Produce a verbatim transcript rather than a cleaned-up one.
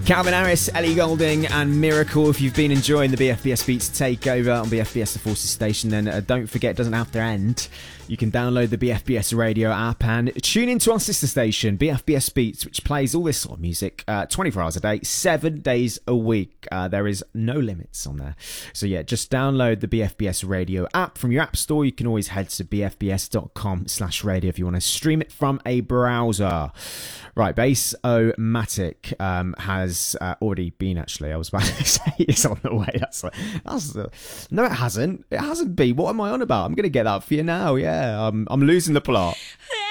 Calvin Harris, Ellie Goulding and Miracle. If you've been enjoying the B F B S Beats takeover on B F B S The Forces station, then uh, don't forget, it doesn't have to end. You can download the B F B S radio app and tune into our sister station, B F B S Beats, which plays all this sort of music uh, twenty-four hours a day, seven days a week. Uh, there is no limits on there. So yeah, just download the B F B S radio app from your app store. You can always head to bfbs.com slash radio if you want to stream it from a browser. Right, Bass-O-Matic um, has uh, already been, actually. I was about to say it's on the way. That's, that's uh, no, it hasn't. It hasn't been. What am I on about? I'm going to get that for you now. Yeah, I'm, I'm losing the plot.